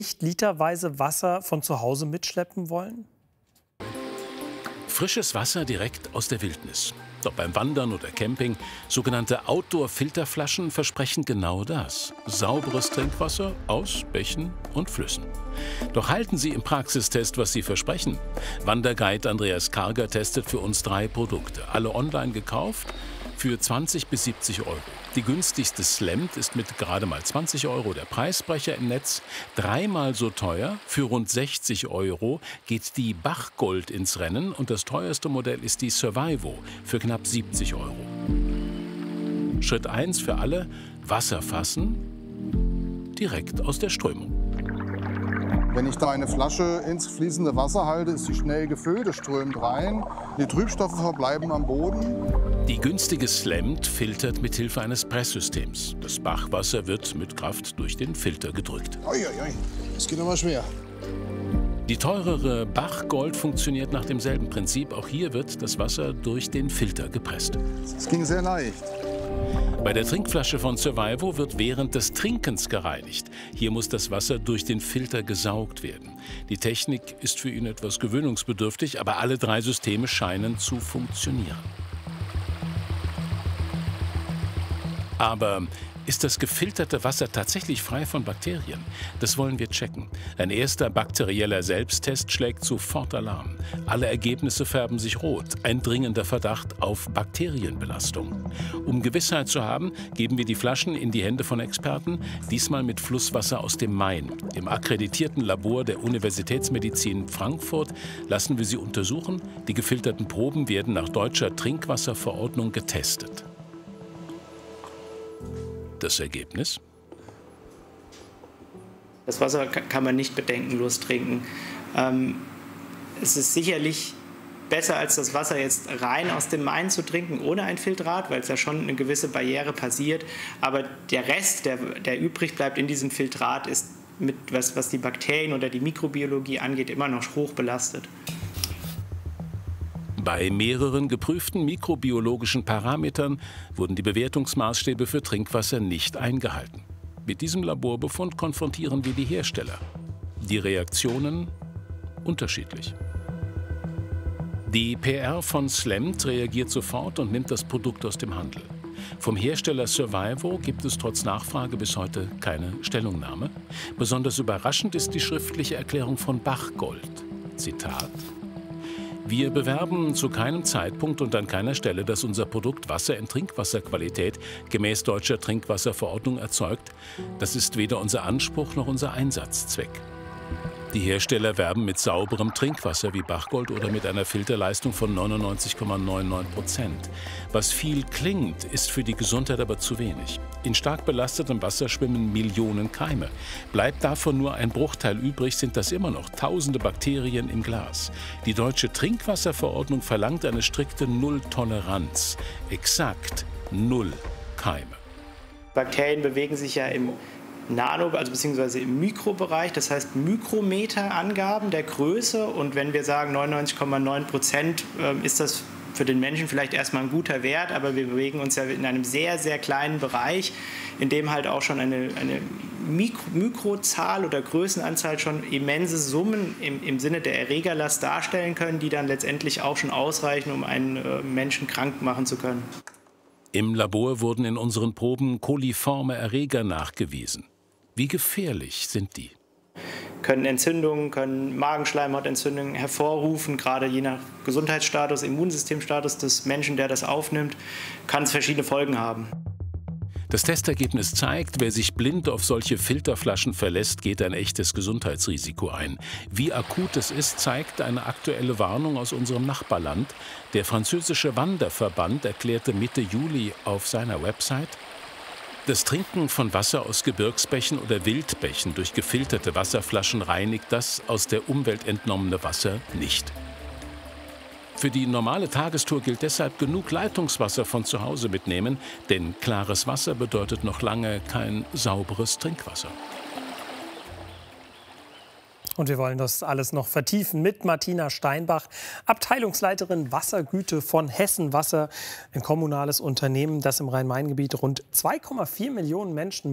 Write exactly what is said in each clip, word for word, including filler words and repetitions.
Nicht literweise Wasser von zu Hause mitschleppen wollen? Frisches Wasser direkt aus der Wildnis. Ob beim Wandern oder Camping, sogenannte Outdoor-Filterflaschen versprechen genau das. Sauberes Trinkwasser aus Bächen und Flüssen. Doch halten sie im Praxistest, was sie versprechen? Wanderguide Andreas Karger testet für uns drei Produkte. Alle online gekauft für zwanzig bis siebzig Euro. Die günstigste Slemmt ist mit gerade mal zwanzig Euro der Preisbrecher im Netz. Dreimal so teuer, für rund sechzig Euro, geht die Bachgold ins Rennen und das teuerste Modell ist die Survivo für knapp siebzig Euro. Schritt eins für alle: Wasser fassen, direkt aus der Strömung. Wenn ich da eine Flasche ins fließende Wasser halte, ist sie schnell gefüllt, es strömt rein. Die Trübstoffe verbleiben am Boden. Die günstige Slemmt filtert mithilfe eines Presssystems. Das Bachwasser wird mit Kraft durch den Filter gedrückt. Uiuiui, das geht aber schwer. Die teurere Bachgold funktioniert nach demselben Prinzip. Auch hier wird das Wasser durch den Filter gepresst. Es ging sehr leicht. Bei der Trinkflasche von Survivo wird während des Trinkens gereinigt. Hier muss das Wasser durch den Filter gesaugt werden. Die Technik ist für ihn etwas gewöhnungsbedürftig, aber alle drei Systeme scheinen zu funktionieren. Aber ist das gefilterte Wasser tatsächlich frei von Bakterien? Das wollen wir checken. Ein erster bakterieller Selbsttest schlägt sofort Alarm. Alle Ergebnisse färben sich rot. Ein dringender Verdacht auf Bakterienbelastung. Um Gewissheit zu haben, geben wir die Flaschen in die Hände von Experten, diesmal mit Flusswasser aus dem Main. Im akkreditierten Labor der Universitätsmedizin Frankfurt lassen wir sie untersuchen. Die gefilterten Proben werden nach deutscher Trinkwasserverordnung getestet. Das Ergebnis? Das Wasser kann man nicht bedenkenlos trinken. Ähm, es ist sicherlich besser, als das Wasser jetzt rein aus dem Main zu trinken, ohne ein Filtrat, weil es ja schon eine gewisse Barriere passiert. Aber der Rest, der, der übrig bleibt in diesem Filtrat, ist, mit, was, was die Bakterien oder die Mikrobiologie angeht, immer noch hoch belastet. Bei mehreren geprüften mikrobiologischen Parametern wurden die Bewertungsmaßstäbe für Trinkwasser nicht eingehalten. Mit diesem Laborbefund konfrontieren wir die Hersteller. Die Reaktionen unterschiedlich. Die P R von Slemmt reagiert sofort und nimmt das Produkt aus dem Handel. Vom Hersteller Survivo gibt es trotz Nachfrage bis heute keine Stellungnahme. Besonders überraschend ist die schriftliche Erklärung von Bachgold. Zitat: Wir bewerben zu keinem Zeitpunkt und an keiner Stelle, dass unser Produkt Wasser in Trinkwasserqualität gemäß deutscher Trinkwasserverordnung erzeugt. Das ist weder unser Anspruch noch unser Einsatzzweck. Die Hersteller werben mit sauberem Trinkwasser wie Bachgold oder mit einer Filterleistung von neunundneunzig Komma neunundneunzig Prozent. Was viel klingt, ist für die Gesundheit aber zu wenig. In stark belastetem Wasser schwimmen Millionen Keime. Bleibt davon nur ein Bruchteil übrig, sind das immer noch tausende Bakterien im Glas. Die deutsche Trinkwasserverordnung verlangt eine strikte Nulltoleranz. Exakt null Keime. Bakterien bewegen sich ja im Nano, also beziehungsweise im Mikrobereich, das heißt Mikrometerangaben der Größe. Und wenn wir sagen neunundneunzig Komma neun Prozent, äh, ist das für den Menschen vielleicht erstmal ein guter Wert, aber wir bewegen uns ja in einem sehr, sehr kleinen Bereich, in dem halt auch schon eine, eine Mikro, Mikrozahl oder Größenanzahl schon immense Summen im, im Sinne der Erregerlast darstellen können, die dann letztendlich auch schon ausreichen, um einen äh, Menschen krank machen zu können. Im Labor wurden in unseren Proben koliforme Erreger nachgewiesen. Wie gefährlich sind die? Können Entzündungen, können Magenschleimhautentzündungen hervorrufen, gerade je nach Gesundheitsstatus, Immunsystemstatus des Menschen, der das aufnimmt, kann es verschiedene Folgen haben. Das Testergebnis zeigt, wer sich blind auf solche Filterflaschen verlässt, geht ein echtes Gesundheitsrisiko ein. Wie akut es ist, zeigt eine aktuelle Warnung aus unserem Nachbarland. Der französische Wanderverband erklärte Mitte Juli auf seiner Website: Das Trinken von Wasser aus Gebirgsbächen oder Wildbächen durch gefilterte Wasserflaschen reinigt das aus der Umwelt entnommene Wasser nicht. Für die normale Tagestour gilt deshalb genug Leitungswasser von zu Hause mitnehmen, denn klares Wasser bedeutet noch lange kein sauberes Trinkwasser. Und wir wollen das alles noch vertiefen mit Martina Steinbach, Abteilungsleiterin Wassergüte von Hessen Wasser, ein kommunales Unternehmen, das im Rhein-Main-Gebiet rund zwei Komma vier Millionen Menschen mit Trinkwasser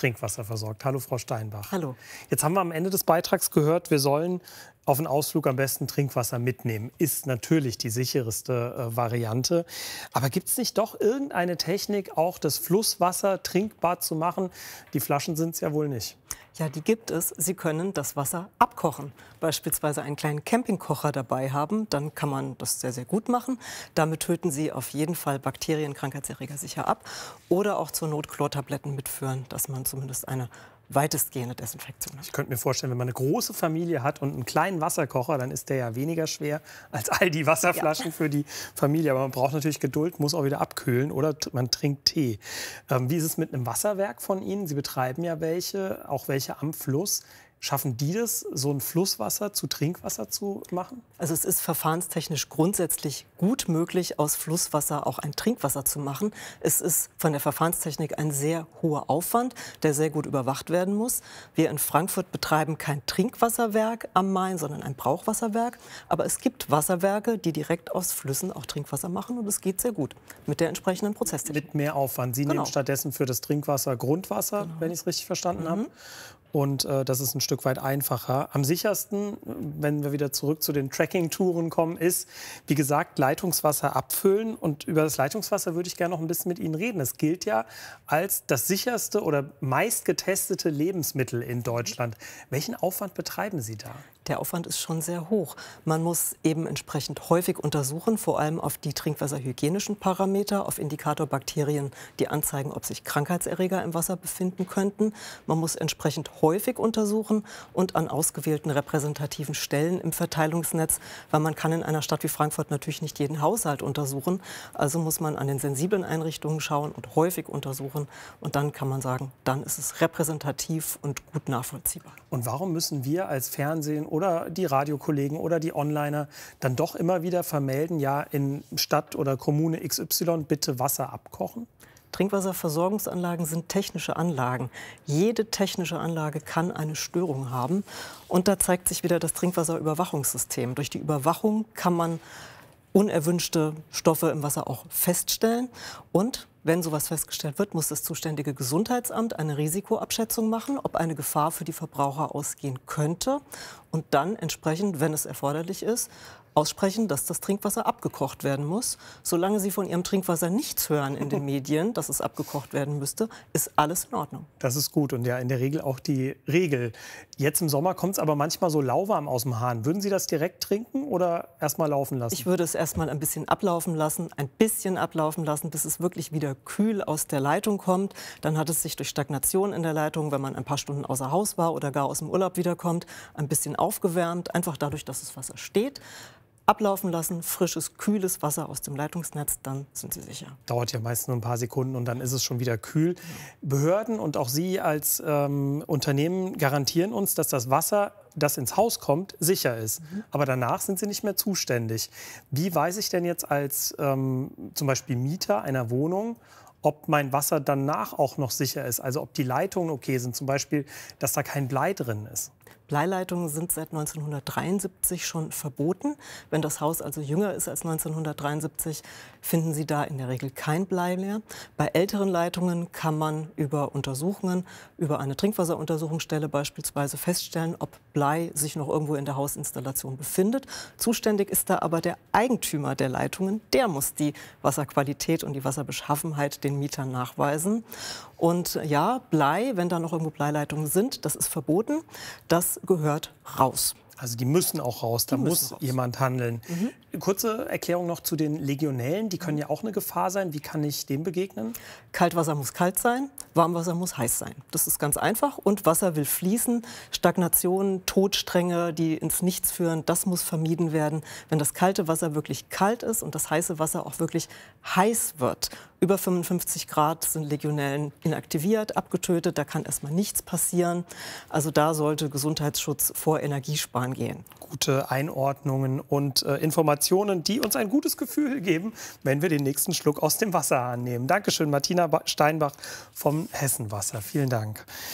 Trinkwasser versorgt. Hallo, Frau Steinbach. Hallo. Jetzt haben wir am Ende des Beitrags gehört, wir sollen auf einen Ausflug am besten Trinkwasser mitnehmen. Ist natürlich die sicherste äh, Variante. Aber gibt es nicht doch irgendeine Technik, auch das Flusswasser trinkbar zu machen? Die Flaschen sind es ja wohl nicht. Ja, die gibt es. Sie können das Wasser abkochen. Beispielsweise einen kleinen Campingkocher dabei haben. Dann kann man das sehr, sehr gut machen. Damit töten Sie auf jeden Fall Bakterien, Krankheitserreger sicher ab. Oder auch zur Not Chlortabletten mitführen, dass man zumindest eine weitestgehende Desinfektion hat. Ich könnte mir vorstellen, wenn man eine große Familie hat und einen kleinen Wasserkocher, dann ist der ja weniger schwer als all die Wasserflaschen ja. für die Familie. Aber man braucht natürlich Geduld, muss auch wieder abkühlen oder man trinkt Tee. Ähm, wie ist es mit einem Wasserwerk von Ihnen? Sie betreiben ja welche, auch welche am Fluss. Schaffen die das, so ein Flusswasser zu Trinkwasser zu machen? Also es ist verfahrenstechnisch grundsätzlich gut möglich, aus Flusswasser auch ein Trinkwasser zu machen. Es ist von der Verfahrenstechnik ein sehr hoher Aufwand, der sehr gut überwacht werden muss. Wir in Frankfurt betreiben kein Trinkwasserwerk am Main, sondern ein Brauchwasserwerk. Aber es gibt Wasserwerke, die direkt aus Flüssen auch Trinkwasser machen. Und es geht sehr gut mit der entsprechenden Prozesstechnik. Mit mehr Aufwand. Sie genau. nehmen stattdessen für das Trinkwasser Grundwasser, genau. wenn ich es richtig verstanden mhm. habe. Und äh, das ist ein Stück weit einfacher. Am sichersten, wenn wir wieder zurück zu den Trekking-Touren kommen, ist, wie gesagt, Leitungswasser abfüllen. Und über das Leitungswasser würde ich gerne noch ein bisschen mit Ihnen reden. Es gilt ja als das sicherste oder meist getestete Lebensmittel in Deutschland. Welchen Aufwand betreiben Sie da? Der Aufwand ist schon sehr hoch. Man muss eben entsprechend häufig untersuchen, vor allem auf die trinkwasserhygienischen Parameter, auf Indikatorbakterien, die anzeigen, ob sich Krankheitserreger im Wasser befinden könnten. Man muss entsprechend häufig untersuchen und an ausgewählten repräsentativen Stellen im Verteilungsnetz, weil man kann in einer Stadt wie Frankfurt natürlich nicht jeden Haushalt untersuchen. Also muss man an den sensiblen Einrichtungen schauen und häufig untersuchen. Und dann kann man sagen, dann ist es repräsentativ und gut nachvollziehbar. Und warum müssen wir als Fernsehen oder die Radiokollegen oder die Onliner dann doch immer wieder vermelden, ja, in Stadt oder Kommune X Y bitte Wasser abkochen? Trinkwasserversorgungsanlagen sind technische Anlagen. Jede technische Anlage kann eine Störung haben. Und da zeigt sich wieder das Trinkwasserüberwachungssystem. Durch die Überwachung kann man unerwünschte Stoffe im Wasser auch feststellen. Und wenn sowas festgestellt wird, muss das zuständige Gesundheitsamt eine Risikoabschätzung machen, ob eine Gefahr für die Verbraucher ausgehen könnte. Und dann entsprechend, wenn es erforderlich ist, aussprechen, dass das Trinkwasser abgekocht werden muss. Solange Sie von Ihrem Trinkwasser nichts hören in den Medien, dass es abgekocht werden müsste, ist alles in Ordnung. Das ist gut und ja in der Regel auch die Regel. Jetzt im Sommer kommt es aber manchmal so lauwarm aus dem Hahn. Würden Sie das direkt trinken oder erst mal laufen lassen? Ich würde es erst mal ein bisschen ablaufen lassen, ein bisschen ablaufen lassen, bis es wirklich wieder kühl aus der Leitung kommt. Dann hat es sich durch Stagnation in der Leitung, wenn man ein paar Stunden außer Haus war oder gar aus dem Urlaub wiederkommt, ein bisschen aufgewärmt, einfach dadurch, dass das Wasser steht. Ablaufen lassen, frisches, kühles Wasser aus dem Leitungsnetz, dann sind Sie sicher. Dauert ja meist nur ein paar Sekunden und dann ist es schon wieder kühl. Ja. Behörden und auch Sie als ähm, Unternehmen garantieren uns, dass das Wasser, das ins Haus kommt, sicher ist. Mhm. Aber danach sind Sie nicht mehr zuständig. Wie weiß ich denn jetzt als ähm, zum Beispiel Mieter einer Wohnung, ob mein Wasser danach auch noch sicher ist? Also ob die Leitungen okay sind, zum Beispiel, dass da kein Blei drin ist. Bleileitungen sind seit neunzehnhundertdreiundsiebzig schon verboten. Wenn das Haus also jünger ist als neunzehnhundertdreiundsiebzig, finden Sie da in der Regel kein Blei mehr. Bei älteren Leitungen kann man über Untersuchungen, über eine Trinkwasseruntersuchungsstelle beispielsweise feststellen, ob Blei sich noch irgendwo in der Hausinstallation befindet. Zuständig ist da aber der Eigentümer der Leitungen. Der muss die Wasserqualität und die Wasserbeschaffenheit den Mietern nachweisen. Und ja, Blei, wenn da noch irgendwo Bleileitungen sind, das ist verboten. Das gehört raus. Also die müssen auch raus, da muss raus. jemand handeln. Mhm. Kurze Erklärung noch zu den Legionellen, die können ja auch eine Gefahr sein. Wie kann ich dem begegnen? Kaltwasser muss kalt sein, Warmwasser muss heiß sein. Das ist ganz einfach und Wasser will fließen. Stagnationen, Todstränge, die ins Nichts führen, das muss vermieden werden. Wenn das kalte Wasser wirklich kalt ist und das heiße Wasser auch wirklich heiß wird, über fünfundfünfzig Grad sind Legionellen inaktiviert, abgetötet, da kann erstmal nichts passieren. Also da sollte Gesundheitsschutz vor Energiesparen gehen. Gute Einordnungen und äh, Informationen, die uns ein gutes Gefühl geben, wenn wir den nächsten Schluck aus dem Wasserhahn nehmen. Dankeschön, Martina Steinbach vom Hessenwasser. Vielen Dank.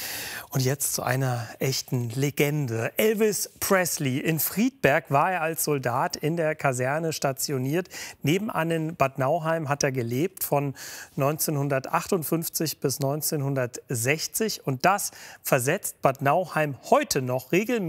Und jetzt zu einer echten Legende. Elvis Presley. In Friedberg war er als Soldat in der Kaserne stationiert. Nebenan in Bad Nauheim hat er gelebt von neunzehnhundertachtundfünfzig bis neunzehnhundertsechzig. Und das versetzt Bad Nauheim heute noch regelmäßig